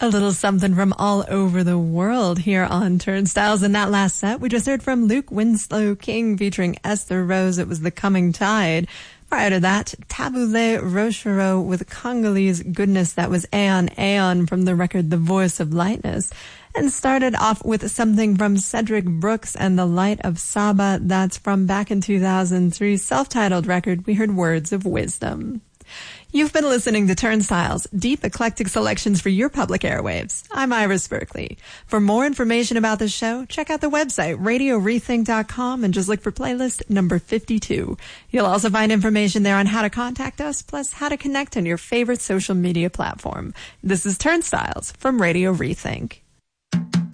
A little something from all over the world here on Turnstiles. In that last set, we just heard from Luke Winslow King featuring Esther Rose. It was The Coming Tide. Prior to that, Tabule Rochereau with Congolese Goodness. That was Aeon Aeon from the record The Voice of Lightness. And started off with something from Cedric Brooks and The Light of Saba. That's from back in 2003's self-titled record. We heard Words of Wisdom. You've been listening to Turnstiles, deep eclectic selections for your public airwaves. I'm Iris Berkeley. For more information about the show, check out the website, radiorethink.com, and just look for playlist number 52. You'll also find information there on how to contact us, plus how to connect on your favorite social media platform. This is Turnstiles from Radio Rethink.